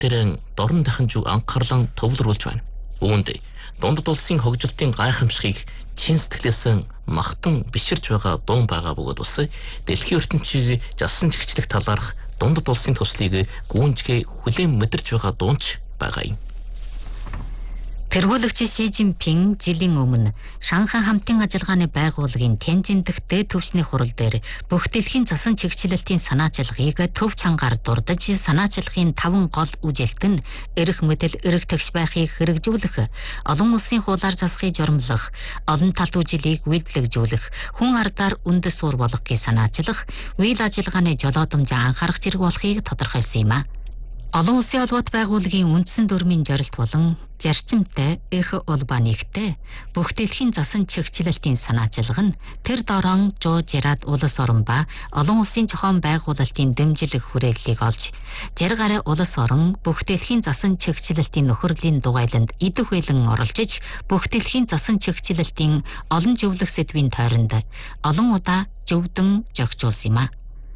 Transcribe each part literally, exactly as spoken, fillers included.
тэрэн дорн дахинжуу анхаарлан төвлөрүүлж байна. Үүнд дундад улсын хөгжилтийн гайхамшигыг чин сэтгэлээсээ махтан биширж байгаа дуун байгаа бөгөөд бас дэлхийн ертөнцийг жасан чигчлэх талаарх дундад улсын төслийг гүнжгээ хүлээн мэдэрч байгаа дуунч байгаа юм. Тэргүүлэгч Ши Жинпин жилийн өмнө Шанхай хамтын ажиллагааны байгууллагын Тяньжин дахь дээд түвшний хурал дээр бүх дэлхийн засан чигчлэлтийн санаачилгааг төв чангаар дурдж санаачилгын таван гол үжилт нь эрх мэдэл эрх тэгш байхыг хэрэгжүүлэх, олон улсын хуулиар засахыг журамлах, олон талт үжилийг үйлдвэрлэжүүлэх, хүн ардаар үндэс суурь болгохыг санаачлах, үйл ажиллагааны жолоодомжоо анхаарах зэрэг болохыг тодорхойлсон юм а. Олон улсын холбоот байгууллагын үндсэн дүрмийн зорилт болон зарчимтай их улбаа нэгтэй бүх дэлхийн засан чигчлэлтийн санаачилга нь тэр дорон жуу жирад улс орон ба олон улсын зохион байгуулалтын дэмжлэг хүрээллийг олж зарь гараа улс орон бүх дэлхийн засан чигчлэлтийн нөхөрлийн дугайланд идэх хөлөн оролцож бүх дэлхийн засан чигчлэлтийн олон зөвлөх сэдвийн тойронд олон удаа зөвдөн зохицуулсан юм а.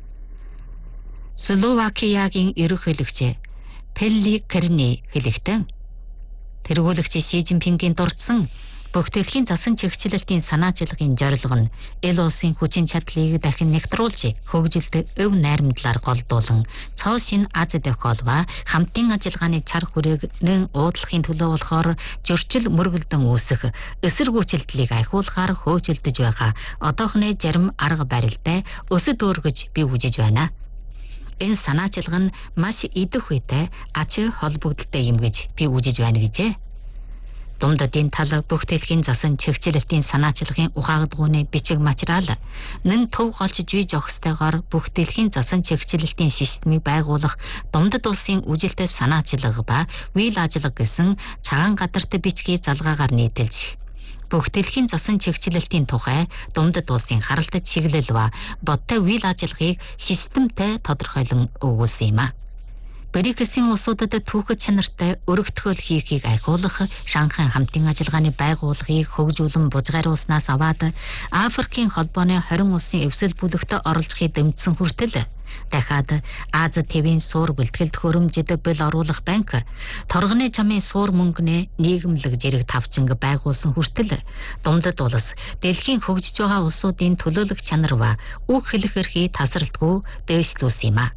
Словакиягийн ерөнхийлөгч Пелли Керни хэлэхдээ тэргүүлэгч Ши Жинпингийн дурдсан бүх дэлхийн засан чигчлэлтийн санаачилгын зорилго нь эл улсын хүчин чадлыг дахин нэгтруулж хөгжилд өв найрамдлаар голдуулан цоо шин аз дохиол ба хамтын ажиллагааны чар хүрээгнэн уудлахын төлөө болохоор зөрчил мөргөлдөн үүсэх эсэргүүцэлтлийг айхуулахаар хөөцөлдөж байгаа одоохны зарим арга барилтай өсөд өөргөж би үжиж байна. Энэ санаачилга нь маш идэх үедээ ач холбогдолтой юм гэж би үзэж байна гэжээ. Дундадын тал бүх дэлхийн засан чигчлэлтийн санаачилгын ухаагдгууны бичиг материал нэн төв голч жүй жохстойгоор бүх дэлхийн засан чигчлэлтийн системийг байгуулах дундад улсын үжилтэй санаачилга ба үйл ажиллагаа гэсэн цагаан гадарт бичгийн залгаагаар нийтэлж бүх дэлхийн засан чигчлэлтийн тухай дундад улсын харалтад чиглэл ба бодтой үйл ажиллагааг системтэй тодорхойлон өгүүлсэн юм а. Бриксийн улсуудад түүхэд чанартай өргөтгөл хийхийг айхуулах Шанхай хамтын ажиллагааны байгууллагыг хөгжүүлэн бужгааруулснаас аваад Африкийн холбооны хорин улсын эвсэл бүлэгт оролцохыг дэмжсэн хүртэл дахиад Аз твийн суур бэлтгэлд хөрөмжид бэл оруулах банк торгоны чамын суур мөнгөний нийгэмлэг зэрэг тавчинг байгуулсан хүртэл дундад улс дэлхийн хөгжиж байгаа улсуудын төлөөлөх чанар ба үг хэлэх эрхийг тасралтгүй дээшлүүлсэн юм а.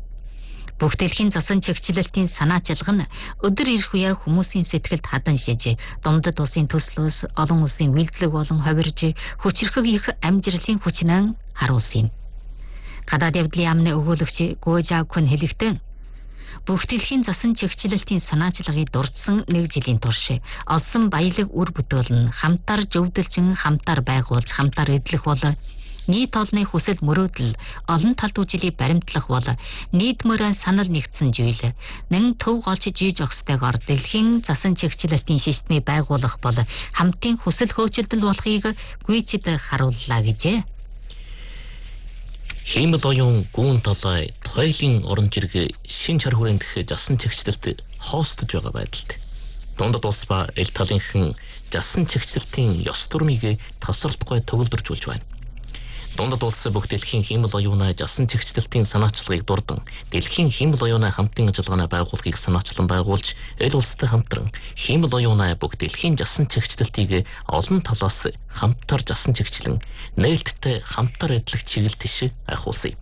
Бүх дэлхийн засан чигчлэлтийн санаачилга нь өдөр ирэх үе хүмүүсийн сэтгэлд хадан шиж дундад улсын төслөөс олон улсын үйлдэлэг болон хувирж хүчрхэг их амжилтын хүчнэн харуулсан юм. Гадаад явдлын яамны өгүүлэгч Гожа Күн хэлэхдээ бүх дэлхийн засан чигчлэлтийн санаачилгаыг дурдсан нэг жилийн турш олсон баялаг үр бүтээл нь хамтар зөвдөлжин хамтар байгуулж хамтар эдлэх бол нийт олонны хүсэл мөрөөдөл олон талт үжилийг баримтлах бол нийтмөр санал нэгдсэн зүйл нэн төв голч жий жогстойгоор дэлхийн засан чигчлэлтийн системийг байгуулах бол хамтын хүсэл хөөцөлдөл болохыг гүйцэд харууллаа гэжээ. Хиймэл оюун гүүн талай тойлын орон жиргээ шин чар хүрээнд засан чигчлэлт хоостож байгаа байдалд дундад улс ба эл талынхан засан чигчлэлтийн ёс дүрмийг тасралтгүй төвлөржүүлж байна. Дундад улс бүх дэлхийн хиймэл оюунаа засан чигчлэлтийн санаачилгааг дурдан дэлхийн хиймэл оюунаа хамтын ажиллагааны байгууллагыг санаачлан байгуулж эл улстай хамтран хиймэл оюунаа бүх дэлхийн засан чигчлэлтийг олон талаас хамтар засан чигчлэн нээлттэй хамтар эдлэх чиглэл тийш айхуулсан.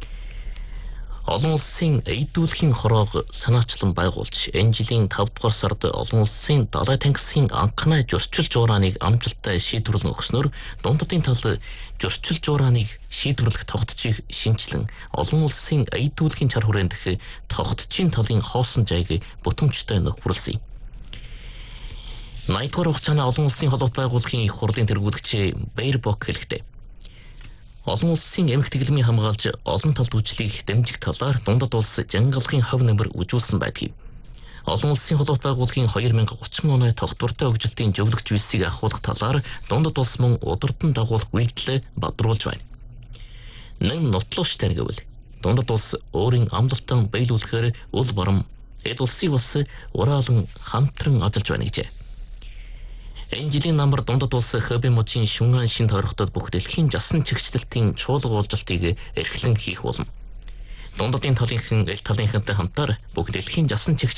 Олон улсын эйдүүлэхийн хороог санаачлан байгуулж энэ жилийн тавд дугаар сард олон улсын далай тангисын анхны зөрчил жуурааныг амжилттай шийдвэрлэн өгснөөр дундадын тал зөрчил жуурааныг шийдвэрлэх тогтцыг шинжилэн олон улсын эйдүүлэхийн чар хүрээнд дэх тогтцын талын хоосон жайг бүтэмжтэй нөхөрлсөн. найдвар хугацааны олон улсын холбоот байгууллагын их хурлын тэргүүлэгч Бэйрбок хэлэхдээ олон улсын эмх тэглэмийн хамгаалж олон талт үжлийг дэмжих талаар дундад улс жангалгын хов нэмэр үжүүлсэн байдаг. Олон улсын холбоот байгууллагын две тысячи тридцать оны тогтвортой хөгжилтийн зөвлөгч визийг ахуулах талаар дундад улс мөн удирдан дагуулах үйлдэлээ бадруулж байна. Нэн нотлооч тэргэвэл дундад улс өөрийн амлалтаа биелүүлэхээр үл барам эд улсыг бас ураалан хамтран ажиллаж байна гэжээ. Энэ жилийн намар дундад улс Хэбэн мужийн шүнгаан шин тойрогтод бүх дэлхийн засан чигчлэлтийн чуулга уулзалтыг эрхлэн хийх болно. дундадын талынхан эл талынхантай хамтаар бүх дэлхийн жасан